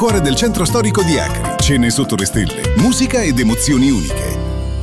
cuore del centro storico di Acri. Cene sotto le stelle, musica ed emozioni uniche.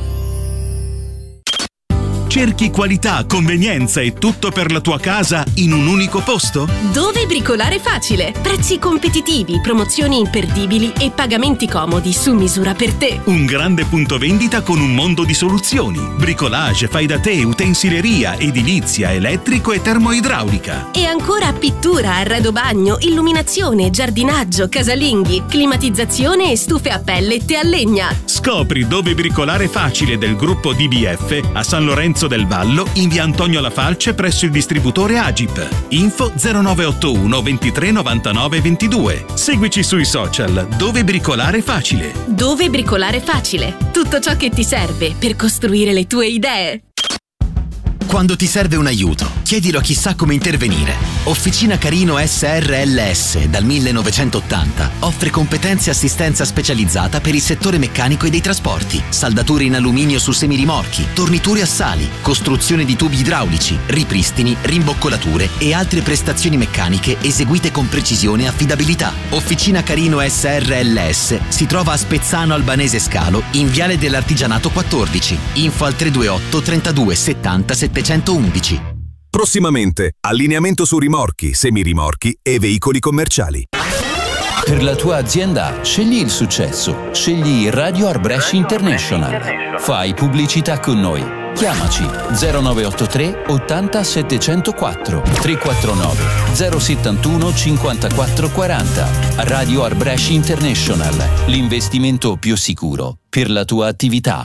Cerchi qualità, convenienza e tutto per la tua casa in un unico posto? Dove Bricolare Facile. Prezzi competitivi, promozioni imperdibili e pagamenti comodi su misura per te. Un grande punto vendita con un mondo di soluzioni. Bricolage, fai da te, utensileria, edilizia, elettrico e termoidraulica. E ancora pittura, arredo bagno, illuminazione, giardinaggio, casalinghi, climatizzazione e stufe a pellette a legna. Scopri Dove Bricolare Facile del gruppo DBF a San Lorenzo del Vallo, in via Antonio La Falce presso il distributore Agip. Info 0981 23 99 22. Seguici sui social. Dove Bricolare Facile. Dove Bricolare Facile. Tutto ciò che ti serve per costruire le tue idee. Quando ti serve un aiuto, chiedilo a chi sa come intervenire. Officina Carino SRLS, dal 1980, offre competenze e assistenza specializzata per il settore meccanico e dei trasporti, saldature in alluminio su semirimorchi, torniture a sali, costruzione di tubi idraulici, ripristini, rimboccolature e altre prestazioni meccaniche eseguite con precisione e affidabilità. Officina Carino SRLS si trova a Spezzano Albanese Scalo, in Viale dell'Artigianato 14. Info al 328 32 70 711. Prossimamente, allineamento su rimorchi, semirimorchi e veicoli commerciali. Per la tua azienda, scegli il successo. Scegli Radio Arbresh International. Fai pubblicità con noi. Chiamaci 0983 80 704 349 071 54 40. Radio Arbresh International. L'investimento più sicuro per la tua attività.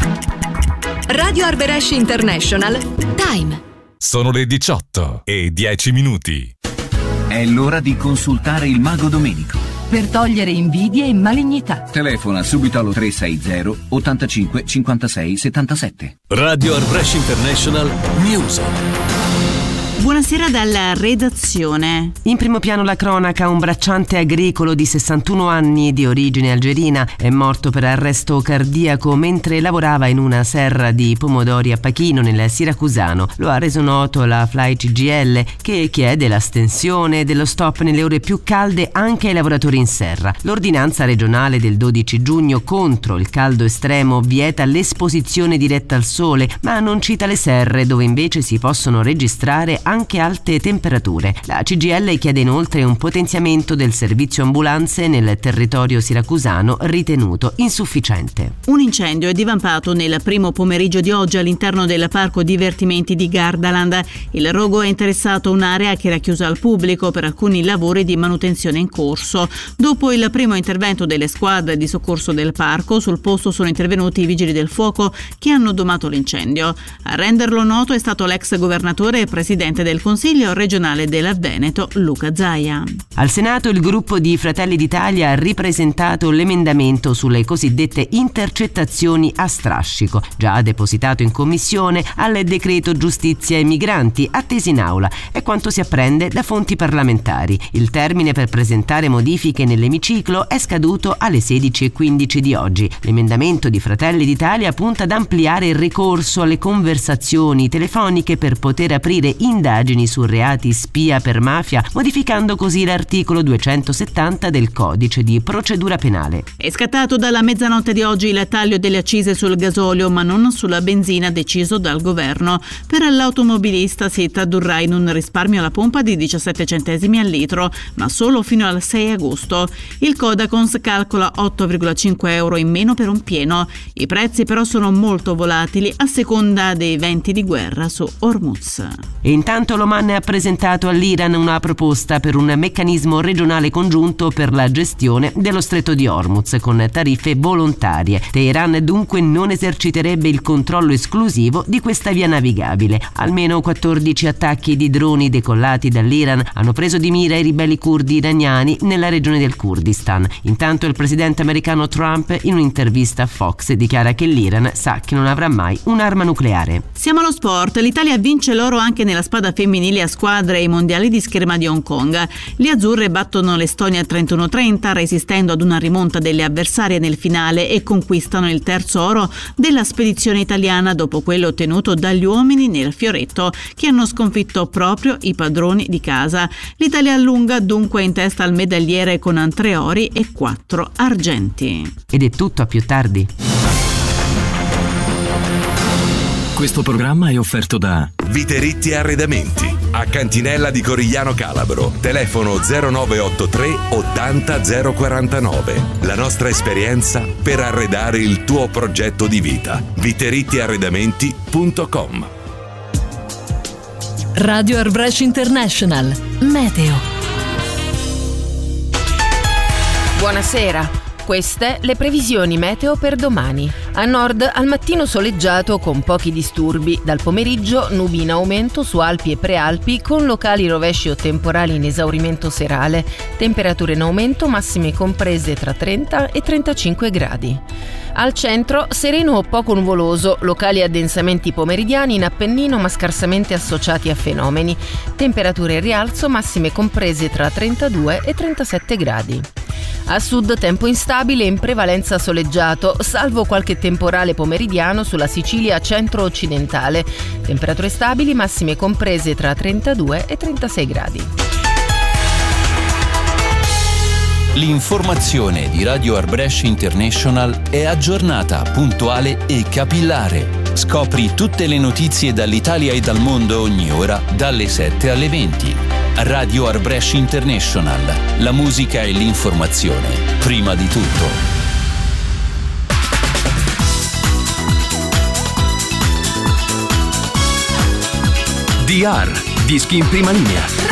Radio Arbresh International. Time. Sono le 18:10. È l'ora di consultare il Mago Domenico. Per togliere invidie e malignità. Telefona subito allo 360 85 56 77. Radio Arbresh International News. Buonasera dalla redazione. In primo piano la cronaca, un bracciante agricolo di 61 anni di origine algerina è morto per arresto cardiaco mentre lavorava in una serra di pomodori a Pachino nel Siracusano. Lo ha reso noto la Fly CGIL, che chiede la stensione dello stop nelle ore più calde anche ai lavoratori in serra. L'ordinanza regionale del 12 giugno contro il caldo estremo vieta l'esposizione diretta al sole, ma non cita le serre dove invece si possono registrare anche alte temperature. La CGIL chiede inoltre un potenziamento del servizio ambulanze nel territorio siracusano ritenuto insufficiente. Un incendio è divampato nel primo pomeriggio di oggi all'interno del parco divertimenti di Gardaland. Il rogo ha interessato un'area che era chiusa al pubblico per alcuni lavori di manutenzione in corso. Dopo il primo intervento delle squadre di soccorso del parco, sul posto sono intervenuti i vigili del fuoco che hanno domato l'incendio. A renderlo noto è stato l'ex governatore e presidente del Consiglio regionale del Veneto, Luca Zaia. Al Senato il gruppo di Fratelli d'Italia ha ripresentato l'emendamento sulle cosiddette intercettazioni a strascico, già depositato in commissione al decreto giustizia e migranti, attesi in aula. È quanto si apprende da fonti parlamentari. Il termine per presentare modifiche nell'emiciclo è scaduto alle 16:15 di oggi. L'emendamento di Fratelli d'Italia punta ad ampliare il ricorso alle conversazioni telefoniche per poter aprire indagini su reati spia per mafia, modificando così l'articolo 270 del codice di procedura penale. È scattato dalla mezzanotte di oggi il taglio delle accise sul gasolio, ma non sulla benzina deciso dal governo. Per l'automobilista si tradurrà in un risparmio alla pompa di 17 centesimi al litro, ma solo fino al 6 agosto. Il Codacons calcola 8,5 euro in meno per un pieno. I prezzi però sono molto volatili a seconda dei venti di guerra su Hormuz. E intanto l'Oman ha presentato all'Iran una proposta per un meccanismo regionale congiunto per la gestione dello stretto di Hormuz con tariffe volontarie. Teheran dunque non eserciterebbe il controllo esclusivo di questa via navigabile. Almeno 14 attacchi di droni decollati dall'Iran hanno preso di mira i ribelli curdi iraniani nella regione del Kurdistan. Intanto il presidente americano Trump in un'intervista a Fox dichiara che l'Iran sa che non avrà mai un'arma nucleare. Siamo allo sport. L'Italia vince l'oro anche nella spada spada femminile a squadre ai mondiali di scherma di Hong Kong. Le azzurre battono l'Estonia 31-30, resistendo ad una rimonta delle avversarie nel finale e conquistano il terzo oro della spedizione italiana dopo quello ottenuto dagli uomini nel fioretto, che hanno sconfitto proprio i padroni di casa. L'Italia allunga dunque in testa al medagliere con 3 ori e 4 argenti. Ed è tutto, a più tardi. Questo programma è offerto da Viteritti Arredamenti, a Cantinella di Corigliano Calabro. Telefono 0983 80 049. La nostra esperienza per arredare il tuo progetto di vita. viterittiarredamenti.com. Radio Arbresh International. Meteo. Buonasera. Queste le previsioni meteo per domani. A nord al mattino soleggiato con pochi disturbi, dal pomeriggio nubi in aumento su Alpi e Prealpi con locali rovesci o temporali in esaurimento serale, temperature in aumento massime comprese tra 30 e 35 gradi. Al centro sereno o poco nuvoloso, locali addensamenti pomeridiani in Appennino ma scarsamente associati a fenomeni, temperature in rialzo massime comprese tra 32 e 37 gradi. A sud tempo instabile in prevalenza soleggiato, salvo qualche temporale pomeridiano sulla Sicilia centro-occidentale. Temperature stabili massime comprese tra 32 e 36 gradi. L'informazione di Radio Arbresh International è aggiornata, puntuale e capillare. Scopri tutte le notizie dall'Italia e dal mondo ogni ora, dalle 7 alle 20. Radio Arbresh International. La musica e l'informazione, prima di tutto. DR, dischi in prima linea.